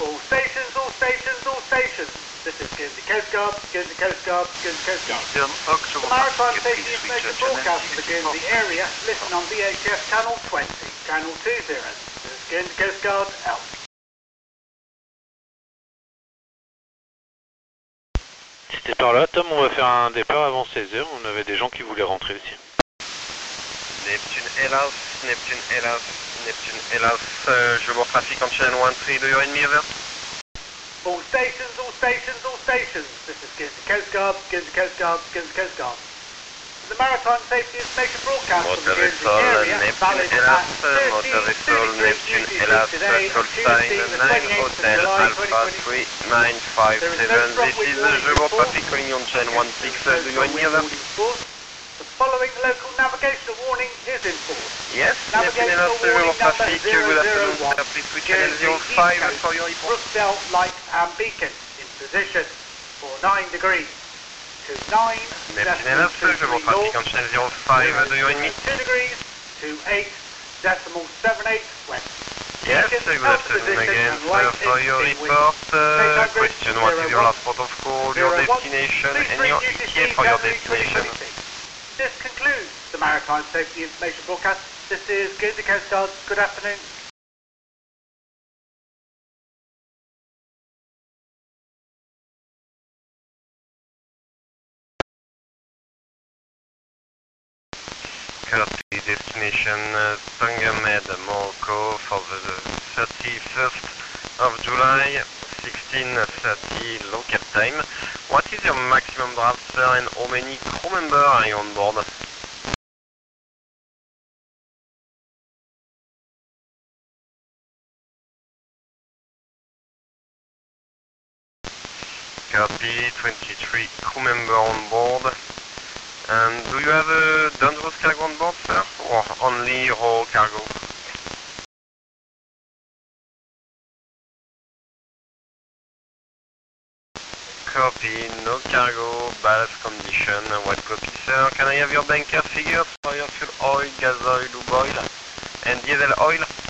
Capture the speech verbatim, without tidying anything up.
All stations, all stations, all stations. This is Guernsey Coast Guard, Guernsey Coast Guard, Guernsey Coast Guard. The Maritime Safety Information broadcast from the Guernsey area. Listen on V H F Channel twenty, Channel two zero. This is Guernsey Coast Guard, out. C'était par là, Tom, on va faire un départ avant seize heures, on avait des gens qui voulaient rentrer aussi. Neptune Hélas, Neptune Hélas, Neptune Hélas, euh, je vois trafic en channel one three, deux heures et demie, over. All stations, all stations, all stations. This is Guernsey Coast Guard, Guernsey Coast Guard, Guernsey Coast Guard. The Maritime Safety Information broadcast from the Guernsey area, valid at Motor Vessel, Neptune Hélas, call sign nine Hotel Alpha three nine five seven. This is the je vois traffic calling on channel one six, deux heures et demie, over. The following local navigational warning is in force. Yes, Neptune Hélas, je vois trafic, good afternoon, sir, please switch channel zero five for your report. Brookdale Light and Beacon in position for nine degrees to nine. Neptune Hélas, je vois trafic en channel zero five, deux heures et demie. two degrees to eight decimal seven eight west. Yes, good afternoon again, sir, for your report. Uh, question, what is your last port of call, your destination, and your E T A for your destination? This concludes the Maritime Safety Information broadcast. This is Guernsey Coast Guard. Good afternoon. Copy, destination uh, Tangamed, Morocco for the thirty-first of July, sixteen thirty local time. What is your maximum draft, sir, and how many crew members are you on board? Copy, twenty-three crew members on board. And do you have a dangerous cargo on board, sir, or only raw cargo? Copy, no cargo, ballast condition. What copy, sir? Can I have your banker figures for your fuel oil, gas oil, lube oil, and diesel oil?